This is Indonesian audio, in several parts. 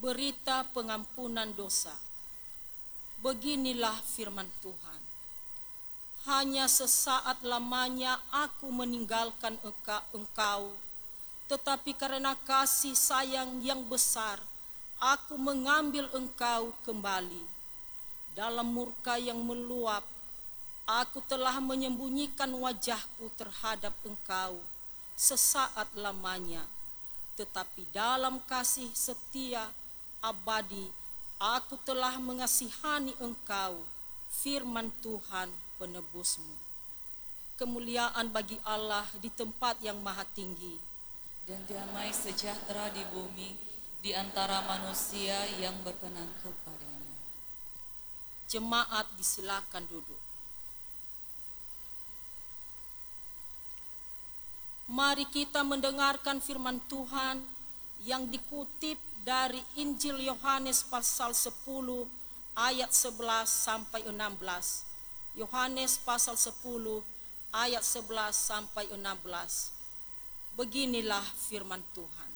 Berita pengampunan dosa. Beginilah firman Tuhan. Hanya sesaat lamanya aku meninggalkan engkau, tetapi karena kasih sayang yang besar, aku mengambil engkau kembali. Dalam murka yang meluap, aku telah menyembunyikan wajahku terhadap engkau sesaat lamanya. Tetapi dalam kasih setia abadi, aku telah mengasihani engkau, firman Tuhan penebusmu. Kemuliaan bagi Allah di tempat yang maha tinggi, dan damai sejahtera di bumi di antara manusia yang berkenan kepadanya. Jemaat disilakan duduk. Mari kita mendengarkan firman Tuhan yang dikutip dari Injil Yohanes pasal 10 ayat 11 sampai 16. Yohanes pasal 10 ayat 11 sampai 16. Beginilah firman Tuhan.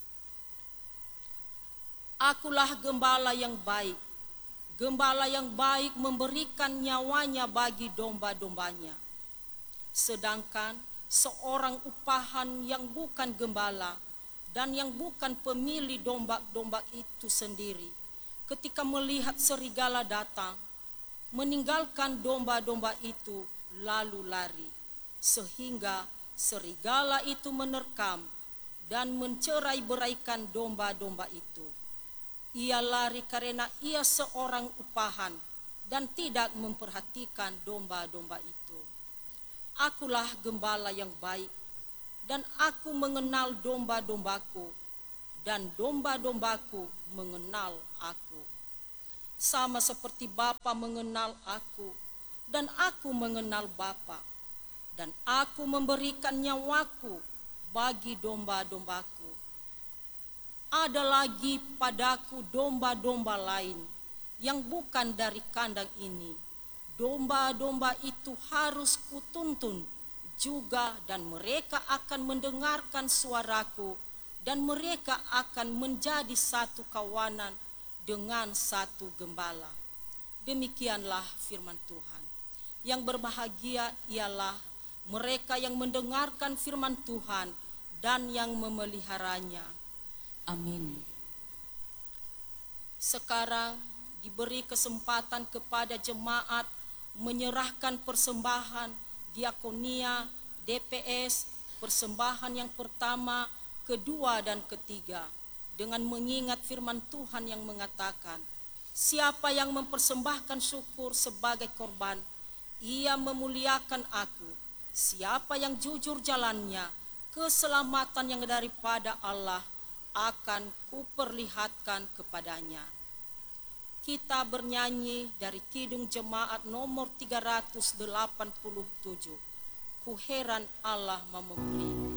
Akulah gembala yang baik. Gembala yang baik memberikan nyawanya bagi domba-dombanya. Sedangkan seorang upahan yang bukan gembala dan yang bukan pemilik domba-domba itu sendiri, ketika melihat serigala datang, meninggalkan domba-domba itu lalu lari, sehingga serigala itu menerkam dan mencerai-beraikan domba-domba itu. Ia lari karena ia seorang upahan dan tidak memperhatikan domba-domba itu. Akulah gembala yang baik, dan aku mengenal domba-dombaku, dan domba-dombaku mengenal aku. Sama seperti Bapa mengenal aku, dan aku mengenal Bapa, dan aku memberikan nyawaku bagi domba-dombaku. Ada lagi padaku domba-domba lain yang bukan dari kandang ini. Domba-domba itu harus kutuntun juga, dan mereka akan mendengarkan suaraku, dan mereka akan menjadi satu kawanan dengan satu gembala. Demikianlah firman Tuhan. Yang berbahagia ialah mereka yang mendengarkan firman Tuhan dan yang memeliharanya. Amin. Sekarang diberi kesempatan kepada jemaat menyerahkan persembahan diakonia, DPS, persembahan yang pertama, kedua, dan ketiga, dengan mengingat firman Tuhan yang mengatakan, siapa yang mempersembahkan syukur sebagai korban, ia memuliakan aku. Siapa yang jujur jalannya, keselamatan yang daripada Allah akan kuperlihatkan kepadanya. Kita bernyanyi dari Kidung Jemaat nomor 387, Ku heran Allah mau memberi.